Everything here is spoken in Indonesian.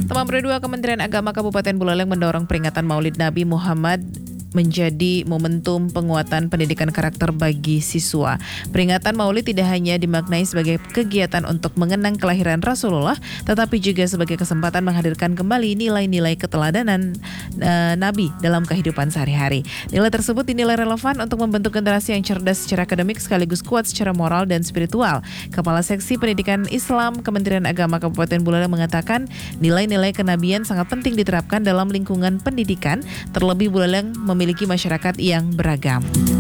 Nomor 2, Kementerian Agama Kabupaten Buleleng mendorong peringatan Maulid Nabi Muhammad menjadi momentum penguatan pendidikan karakter bagi siswa. Peringatan Maulid tidak hanya dimaknai sebagai kegiatan untuk mengenang kelahiran Rasulullah, tetapi juga sebagai kesempatan menghadirkan kembali nilai-nilai keteladanan Nabi dalam kehidupan sehari-hari. Nilai tersebut dinilai relevan untuk membentuk generasi yang cerdas secara akademik sekaligus kuat secara moral dan spiritual. Kepala Seksi Pendidikan Islam Kementerian Agama Kabupaten Buleleng mengatakan nilai-nilai kenabian sangat penting diterapkan dalam lingkungan pendidikan, terlebih Buleleng memiliki masyarakat yang beragam.